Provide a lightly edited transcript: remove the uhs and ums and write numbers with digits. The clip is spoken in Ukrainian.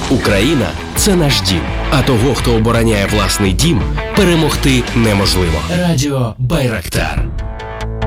Україна – це наш дім. А того, хто обороняє власний дім, перемогти неможливо. Радіо Байрактар.